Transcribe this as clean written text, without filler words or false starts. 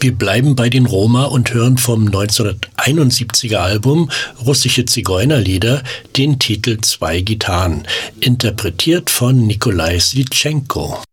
Wir bleiben bei den Roma und hören vom 1971er Album Russische Zigeunerlieder den Titel Zwei Gitarren, interpretiert von Nikolai Slitschenko.